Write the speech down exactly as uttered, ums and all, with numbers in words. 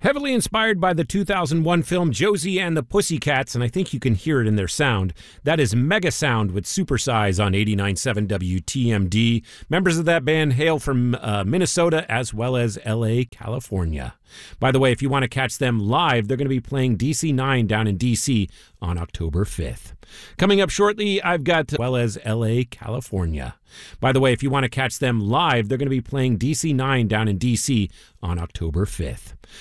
Heavily inspired by the two thousand one film Josie and the Pussycats, and I think you can hear it in their sound. That is Mega Sound with Supersize on eighty-nine point seven W T M D. Members of that band hail from uh, Minnesota as well as L A, California. By the way, if you want to catch them live, they're going to be playing D C nine down in D C on October fifth. Coming up shortly, I've got as well as L A, California. By the way, if you want to catch them live, they're going to be playing D C nine down in D C on October fifth.